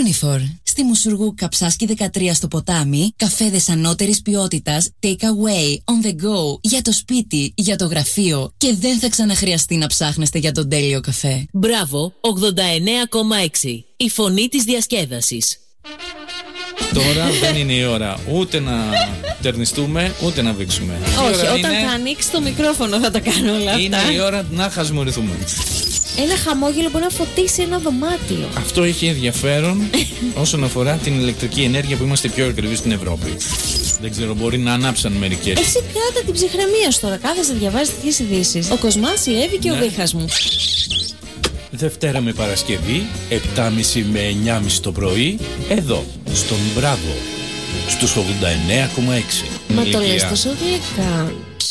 Unifor. Στη Μουσουργού Καψάσκη 13 στο ποτάμι, καφέδες ανώτερης ποιότητας, take away, on the go, για το σπίτι, για το γραφείο και δεν θα ξαναχρειαστεί να ψάχνεστε για τον τέλειο καφέ. Μπράβο, 89,6. Η φωνή της διασκέδασης. Τώρα δεν είναι η ώρα ούτε να τερνιστούμε ούτε να βήξουμε. Όχι, όταν θα ανοίξει το μικρόφωνο θα τα κάνω όλα αυτά. Είναι η ώρα να χασμουριθούμε. Ένα χαμόγελο μπορεί να φωτίσει ένα δωμάτιο. Αυτό έχει ενδιαφέρον όσον αφορά την ηλεκτρική ενέργεια που είμαστε πιο ακριβείς στην Ευρώπη. Δεν ξέρω, μπορεί να ανάψαν μερικές. Εσύ κράτα την ψυχραιμία σου τώρα. Κάθεσαι να διαβάζεις τέτοιες ειδήσεις. Ο Κοσμάς, η Εύη και ο Βίχας μου. Δευτέρα με Παρασκευή, 7.30 με 9.30 το πρωί, εδώ, στον Μπράβο, στους 89,6. Μα το λες τόσο γλυκά.